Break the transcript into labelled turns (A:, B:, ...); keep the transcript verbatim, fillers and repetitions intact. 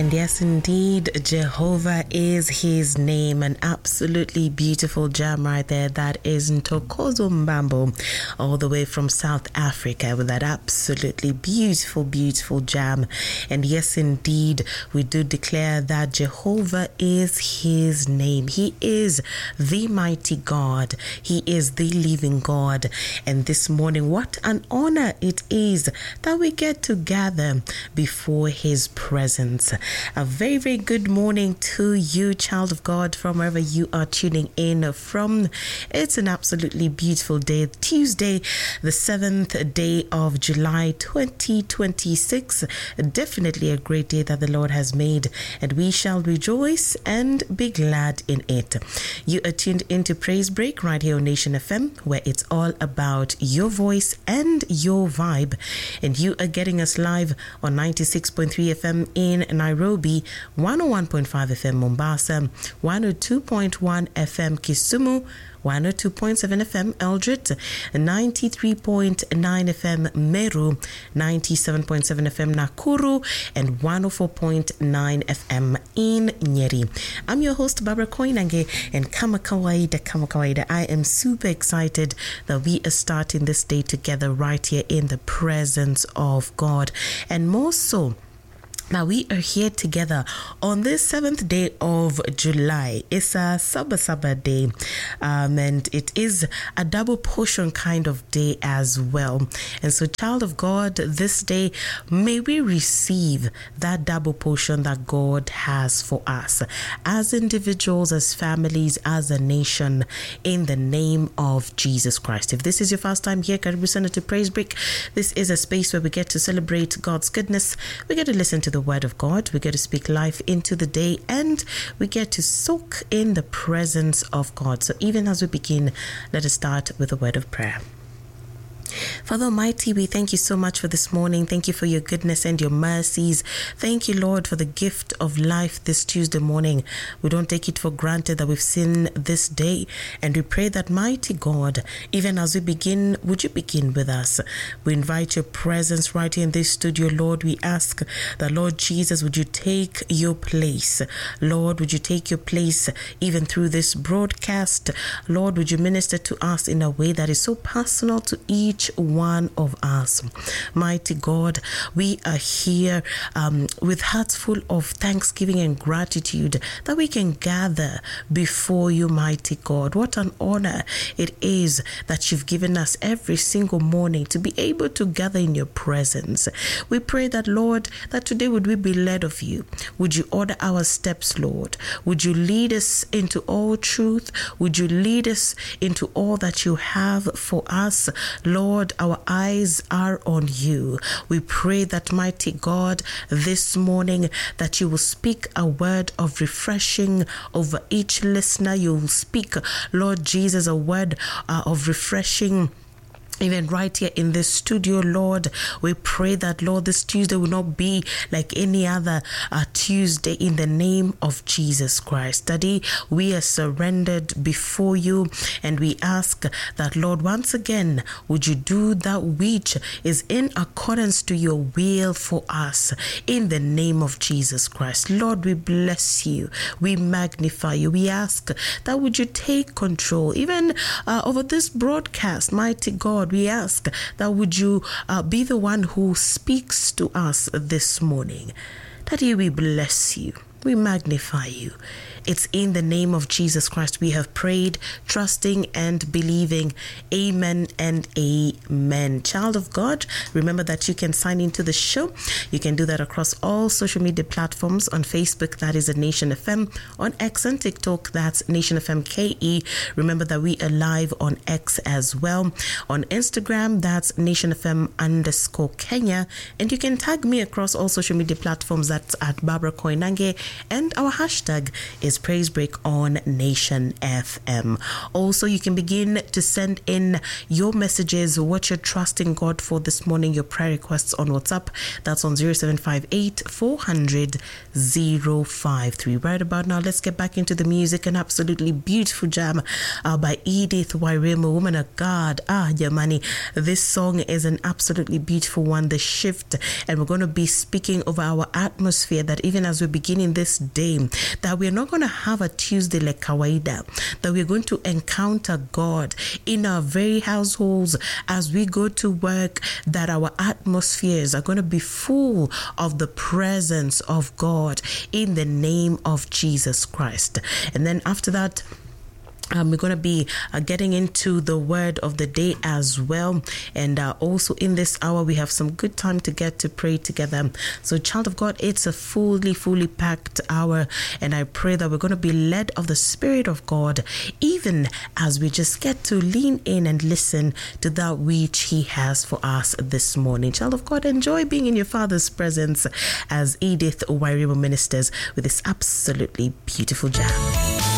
A: And yes, indeed, Jehovah is his name. An absolutely beautiful jam right there. That is Ntokozo Mbambo, all the way from South Africa, with that absolutely beautiful, beautiful jam. And yes, indeed, we do declare that Jehovah is his name. He is the mighty God. He is the living God. And this morning, what an honor it is that we get to gather before his presence. A very, very good morning to you, child of God, from wherever you are tuning in from. It's an absolutely beautiful day, Tuesday, the seventh day of July, twenty twenty-six. Definitely a great day that the Lord has made, and we shall rejoice and be glad in it. You are tuned into Praise Break right here on Nation F M, where it's all about your voice and your vibe. And you are getting us live on ninety-six point three F M in Nairobi, one oh one point five F M Mombasa, one oh two point one F M Kisumu, one oh two point seven F M Eldred, ninety-three point nine F M Meru, ninety-seven point seven F M Nakuru, and one oh four point nine F M in Nyeri. I'm your host, Barbara Koinange, and kama kawaida, kama kawaida, I am super excited that we are starting this day together right here in the presence of God. And more so, now we are here together on this seventh day of July. It's a Saba Saba day, um, and it is a double portion kind of day as well. And so, child of God, this day, may we receive that double portion that God has for us as individuals, as families, as a nation, in the name of Jesus Christ. If this is your first time here, Karibu Sana to Praise Break. This is a space where we get to celebrate God's goodness. We get to listen to the Word of God. We get to speak life into the day, and we get to soak in the presence of God. So even as we begin, let us start with a word of prayer. Father Almighty, we thank you so much for this morning. Thank you for your goodness and your mercies. Thank you, Lord, for the gift of life this Tuesday morning. We don't take it for granted that we've seen this day, and we pray that, mighty God, even as we begin, would you begin with us? We invite your presence right here in this studio, Lord. We ask that, Lord Jesus, would you take your place? Lord, would you take your place even through this broadcast? Lord, would you minister to us in a way that is so personal to each one of us? Mighty God, we are here um, with hearts full of thanksgiving and gratitude that we can gather before you, mighty God. What an honor it is that you've given us every single morning to be able to gather in your presence. We pray that, Lord, that today would we be led of you. Would you order our steps, Lord? Would you lead us into all truth? Would you lead us into all that you have for us? Lord, our eyes are on you. We pray that, mighty God, this morning that you will speak a word of refreshing over each listener. You will speak, Lord Jesus, a word uh, of refreshing even right here in this studio, Lord. We pray that, Lord, this Tuesday will not be like any other uh, Tuesday, in the name of Jesus Christ. Daddy, we are surrendered before you, and we ask that, Lord, once again, would you do that which is in accordance to your will for us, in the name of Jesus Christ. Lord, we bless you. We magnify you. We ask that would you take control, even uh, over this broadcast, mighty God. We ask that would you uh, be the one who speaks to us this morning. Daddy, we bless you. We magnify you. It's in the name of Jesus Christ we have prayed, trusting and believing. Amen and amen. Child of God, remember that you can sign into the show. You can do that across all social media platforms. On Facebook, that is a Nation F M. On X and TikTok, that's Nation F M K E. Remember that we are live on X as well. On Instagram, that's Nation F M underscore Kenya. And you can tag me across all social media platforms. That's at Barbara Koinange. and our hashtag is Praise Break on Nation F M. Also, you can begin to send in your messages, what you're trusting God for this morning, your prayer requests on WhatsApp. That's on zero seven five eight, four hundred, zero five three. Right about now, let's get back into the music. An absolutely beautiful jam uh, by Edith Wairimu, Woman of God. Ah, Yamani, this song is an absolutely beautiful one, The Shift, and we're going to be speaking over our atmosphere, that even as we're beginning this day, that we're not going to have a Tuesday like kawaida, that we're going to encounter God in our very households as we go to work, that our atmospheres are going to be full of the presence of God in the name of Jesus Christ. And then after that, Um, we're going to be uh, getting into the word of the day as well. And uh, also in this hour, we have some good time to get to pray together. So, child of God, it's a fully, fully packed hour. And I pray that we're going to be led of the Spirit of God, even as we just get to lean in and listen to that which He has for us this morning. Child of God, enjoy being in your Father's presence as Edith Wairimu ministers with this absolutely beautiful jam.